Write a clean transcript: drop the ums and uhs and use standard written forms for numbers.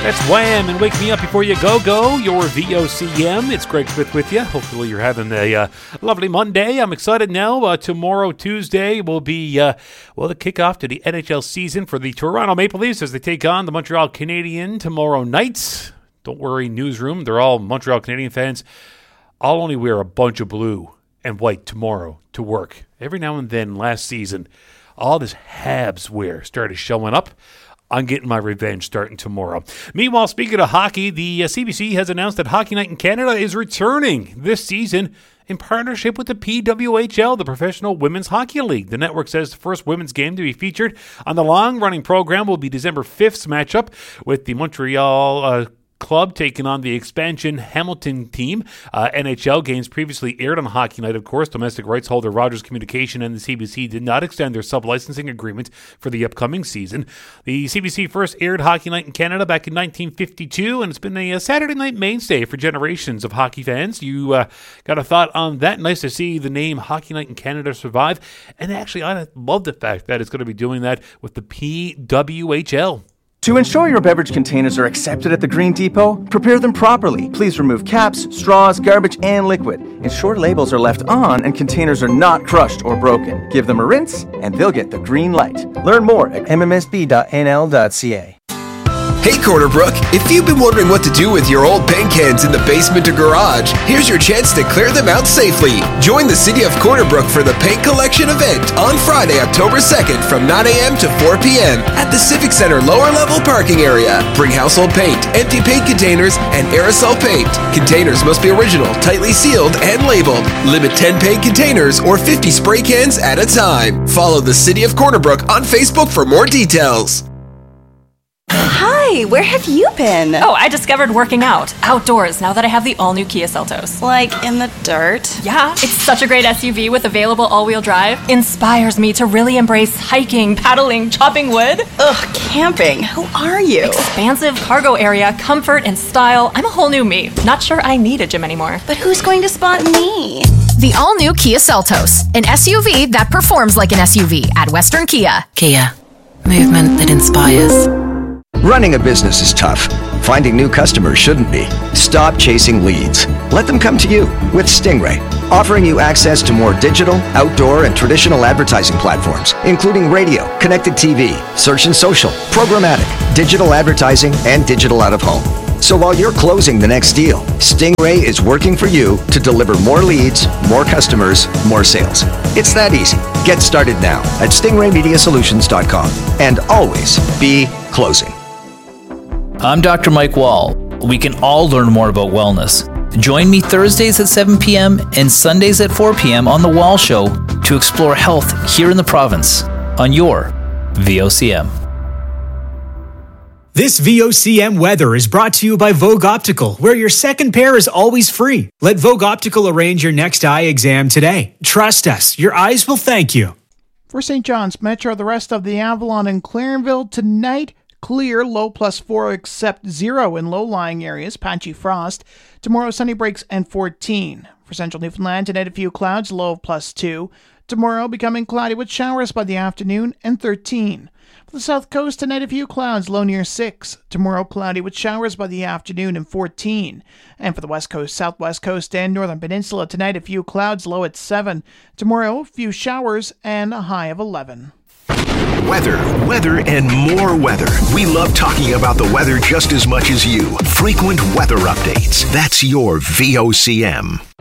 That's Wham! And Wake Me Up Before You Go Go, your VOCM. It's Greg Smith with you. Hopefully you're having a lovely Monday. I'm excited now. Tomorrow, Tuesday, will be, the kickoff to the NHL season for the Toronto Maple Leafs as they take on the Montreal Canadiens tomorrow night. Don't worry, newsroom. They're all Montreal Canadiens fans. I'll only wear a bunch of blue and white tomorrow to work. Every now and then last season, all this Habs wear started showing up. I'm getting my revenge starting tomorrow. Meanwhile, speaking of hockey, the CBC has announced that Hockey Night in Canada is returning this season in partnership with the PWHL, the Professional Women's Hockey League. The network says the first women's game to be featured on the long-running program will be December 5th's matchup with the Montreal Club taking on the expansion Hamilton team. NHL games previously aired on Hockey Night, of course. Domestic rights holder Rogers Communication and the CBC did not extend their sub-licensing agreement for the upcoming season. The CBC first aired Hockey Night in Canada back in 1952, and it's been a Saturday night mainstay for generations of hockey fans. You got a thought on that? Nice to see the name Hockey Night in Canada survive. And actually, I love the fact that it's going to be doing that with the PWHL. To ensure your beverage containers are accepted at the Green Depot, prepare them properly. Please remove caps, straws, garbage, and liquid. Ensure labels are left on and containers are not crushed or broken. Give them a rinse, and they'll get the green light. Learn more at mmsb.nl.ca. Hey Corner Brook, if you've been wondering what to do with your old paint cans in the basement or garage, here's your chance to clear them out safely. Join the City of Corner Brook for the Paint Collection event on Friday, October 2nd from 9 a.m. to 4 p.m. at the Civic Center lower level parking area. Bring household paint, empty paint containers, and aerosol paint. Containers must be original, tightly sealed, and labeled. Limit 10 paint containers or 50 spray cans at a time. Follow the City of Corner Brook on Facebook for more details. Hi, where have you been? Oh, I discovered working out outdoors now that I have the all-new Kia Seltos. Like in the dirt? Yeah, it's such a great SUV with available all-wheel drive. Inspires me to really embrace hiking, paddling, chopping wood. Ugh, camping. Who are you? Expansive cargo area, comfort and style. I'm a whole new me. Not sure I need a gym anymore. But who's going to spot me? The all-new Kia Seltos, an SUV that performs like an SUV at Western Kia. Kia, movement that inspires. Running a business is tough. Finding new customers shouldn't be. Stop chasing leads. Let them come to you with Stingray, offering you access to more digital, outdoor, and traditional advertising platforms, including radio, connected TV, search and social, programmatic, digital advertising, and digital out-of-home. So while you're closing the next deal, Stingray is working for you to deliver more leads, more customers, more sales. It's that easy. Get started now at stingraymediasolutions.com and always be closing. I'm Dr. Mike Wall. We can all learn more about wellness. Join me Thursdays at 7 p.m. and Sundays at 4 p.m. on The Wall Show to explore health here in the province on your VOCM. This VOCM weather is brought to you by Vogue Optical, where your second pair is always free. Let Vogue Optical arrange your next eye exam today. Trust us, your eyes will thank you. For St. John's Metro, the rest of the Avalon and Clarenville tonight, clear, low +4 except 0 in low-lying areas, patchy frost. Tomorrow, sunny breaks and 14. For central Newfoundland, tonight a few clouds, low of +2. Tomorrow, becoming cloudy with showers by the afternoon and 13. For the south coast, tonight a few clouds, low near 6. Tomorrow, cloudy with showers by the afternoon and 14. And for the west coast, southwest coast, and northern peninsula, tonight a few clouds, low at 7. Tomorrow, a few showers and a high of 11. Weather, and more weather. We love talking about the weather just as much as you. Frequent weather updates. That's your VOCM.